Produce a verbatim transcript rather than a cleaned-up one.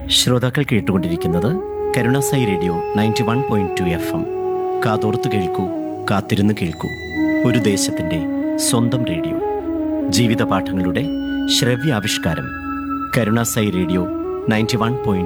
ശ്രോതാക്കൾ കേട്ടുകൊണ്ടിരിക്കുന്നത് Karunasai radio ninety one point two F M. കാതോർത്ത് കേൾക്കൂ, കാത്തിരുന്ന് കേൾക്കൂ. ഒരു ദേശത്തിൻ്റെ സ്വന്തം റേഡിയോ. ജീവിത പാഠങ്ങളുടെ ശ്രവ്യാവിഷ്കാരം. Karunasai radio ninety one point